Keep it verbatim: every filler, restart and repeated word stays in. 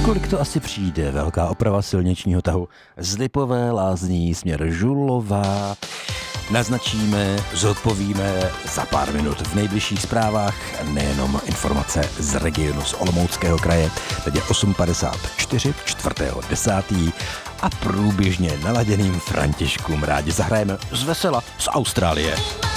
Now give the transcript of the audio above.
Kolik to asi přijde? Velká oprava silničního tahu z Lipové Lázní směr Žulová. Naznačíme, zodpovíme za pár minut v nejbližších zprávách nejenom informace z regionu z Olomouckého kraje. Teď je osm padesát čtyři, čtvrtého desátého a průběžně naladěným Františkům rádi zahrajeme z vesela z Austrálie.